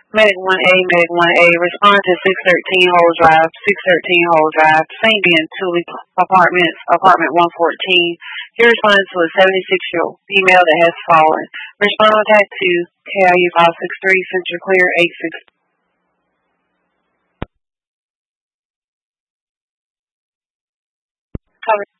Medic 1A, Medic 1A, respond to 613 Hole Drive, 613 Hole Drive, St. Ben, Tully Apartments, Apartment 114. You're responding to a 76-year-old female that has fallen. Respond contact to KIU 563, Central Clear 86. Cover.